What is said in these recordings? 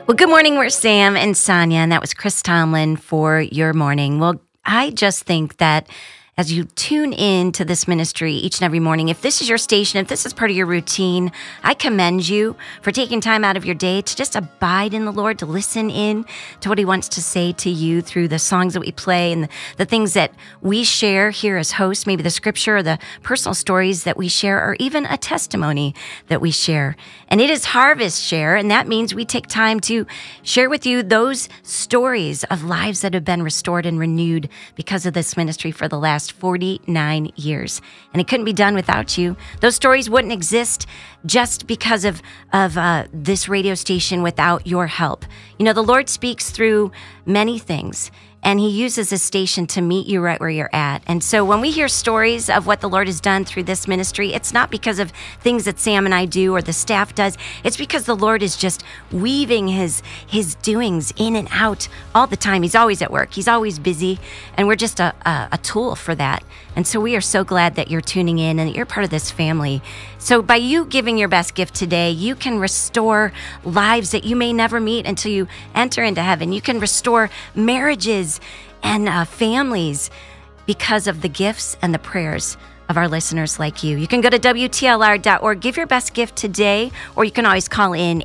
Well, good morning. We're Sam and Sonia, and that was Chris Tomlin for Your Morning. Well, I just think that as you tune in to this ministry each and every morning, if this is your station, if this is part of your routine, I commend you for taking time out of your day to just abide in the Lord, to listen in to what He wants to say to you through the songs that we play and the things that we share here as hosts, maybe the scripture or the personal stories that we share, or even a testimony that we share. And it is Harvest Share, and that means we take time to share with you those stories of lives that have been restored and renewed because of this ministry for the last 49 years. And it couldn't be done without you. Those stories wouldn't exist just because of this radio station without your help. You know, the Lord speaks through many things, and He uses this station to meet you right where you're at. And so when we hear stories of what the Lord has done through this ministry, it's not because of things that Sam and I do or the staff does. It's because the Lord is just weaving His doings in and out all the time. He's always at work. He's always busy. And we're just a tool for that. And so we are so glad that you're tuning in and that you're part of this family. So by you giving your best gift today, you can restore lives that you may never meet until you enter into heaven. You can restore marriages and families because of the gifts and the prayers of our listeners like you. You can go to WTLR.org, give your best gift today, or you can always call in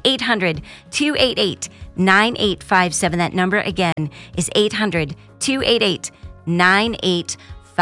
800-288-9857. That number again is 800-288-9857.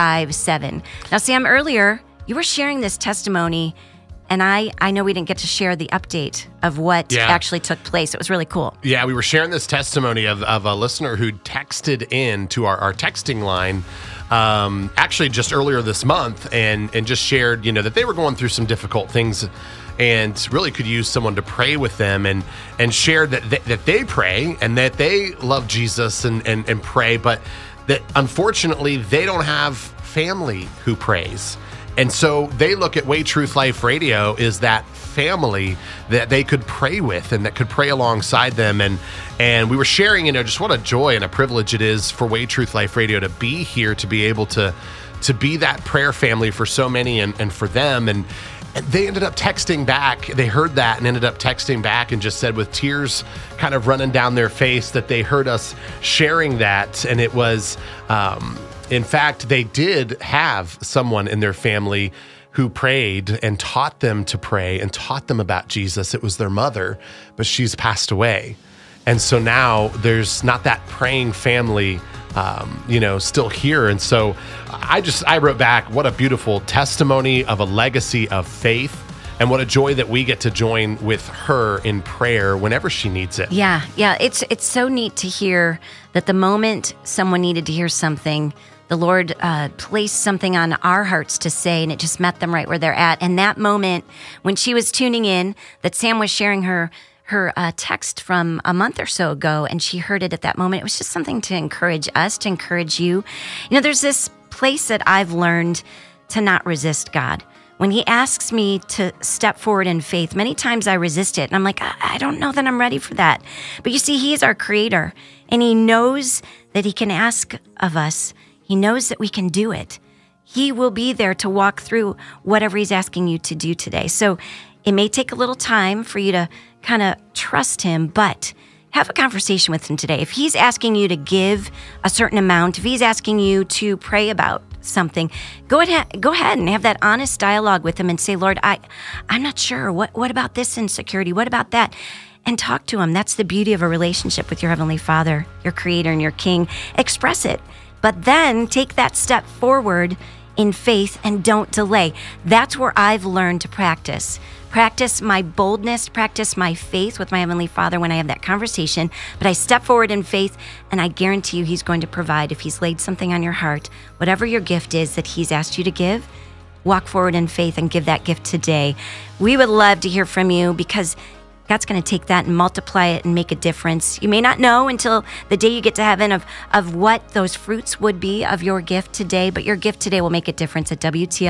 Now, Sam, earlier you were sharing this testimony, and I know we didn't get to share the update of what actually took place. It was really cool. Yeah, we were sharing this testimony of a listener who texted in to our texting line actually just earlier this month and just shared, that they were going through some difficult things and really could use someone to pray with them, and shared that they pray and that they love Jesus and pray, but that unfortunately they don't have family who prays. And so they look at Way Truth Life Radio is that family that they could pray with and that could pray alongside them. And we were sharing, just what a joy and a privilege it is for Way Truth Life Radio to be here, to be able to be that prayer family for so many and for them. And they ended up texting back. They heard that and ended up texting back and just said with tears kind of running down their face that they heard us sharing that. And it was, in fact, they did have someone in their family who prayed and taught them to pray and taught them about Jesus. It was their mother, but she's passed away. And so now there's not that praying family still here. And so I wrote back, what a beautiful testimony of a legacy of faith, and what a joy that we get to join with her in prayer whenever she needs it. Yeah. It's so neat to hear that the moment someone needed to hear something, the Lord placed something on our hearts to say, and it just met them right where they're at. And that moment when she was tuning in, that Sam was sharing her text from a month or so ago, and she heard it at that moment. It was just something to encourage us, to encourage you. There's this place that I've learned to not resist God. When He asks me to step forward in faith, many times I resist it. And I'm like, I don't know that I'm ready for that. But you see, He is our creator, and He knows that He can ask of us. He knows that we can do it. He will be there to walk through whatever He's asking you to do today. So it may take a little time for you to kind of trust Him, but have a conversation with Him today. If He's asking you to give a certain amount, if He's asking you to pray about something, go ahead and have that honest dialogue with Him and say, Lord, I'm not sure. What about this insecurity? What about that? And talk to Him. That's the beauty of a relationship with your Heavenly Father, your Creator and your King. Express it, but then take that step forward in faith and don't delay. That's where I've learned to practice my boldness, practice my faith with my Heavenly Father when I have that conversation. But I step forward in faith, and I guarantee you He's going to provide. If He's laid something on your heart, whatever your gift is that He's asked you to give, walk forward in faith and give that gift today. We would love to hear from you, because God's going to take that and multiply it and make a difference. You may not know until the day you get to heaven of what those fruits would be of your gift today, but your gift today will make a difference at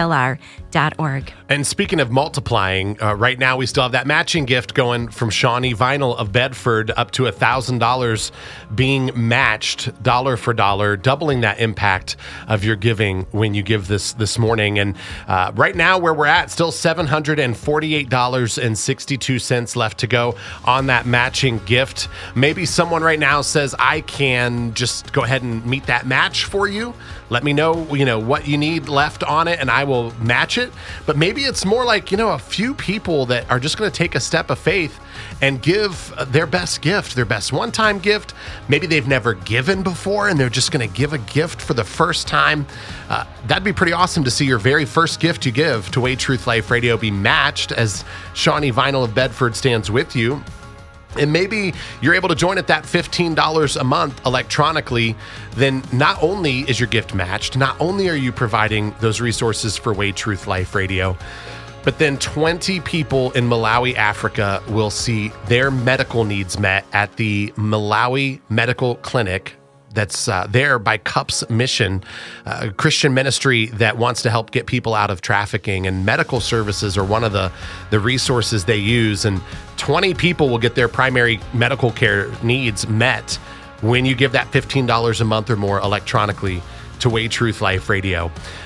WTLR.org. And speaking of multiplying, right now we still have that matching gift going from Shawnee Vinyl of Bedford, up to $1,000 being matched dollar for dollar, doubling that impact of your giving when you give this morning. And right now where we're at, still $748.62 left to go on that matching gift. Maybe someone right now says, I can just go ahead and meet that match for you. Let me know, what you need left on it, and I will match it. But maybe it's more like, a few people that are just going to take a step of faith and give their best gift, their best one-time gift. Maybe they've never given before, and they're just going to give a gift for the first time. That'd be pretty awesome to see your very first gift you give to Way Truth Life Radio be matched as Shawnee Vinyl of Bedford stands with you. And maybe you're able to join at that $15 a month electronically. Then not only is your gift matched, not only are you providing those resources for Way Truth Life Radio, but then 20 people in Malawi, Africa will see their medical needs met at the Malawi Medical Clinic. That's there by Cups Mission, a Christian ministry that wants to help get people out of trafficking, and medical services are one of the resources they use. And 20 people will get their primary medical care needs met when you give that $15 a month or more electronically to Way Truth Life Radio.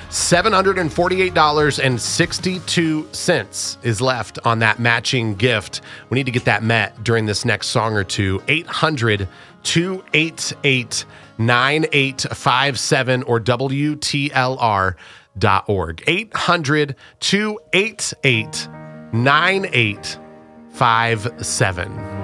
$748.62 is left on that matching gift. We need to get that met during this next song or two. 800-288-9857 or WTLR.org. 800-288-9857.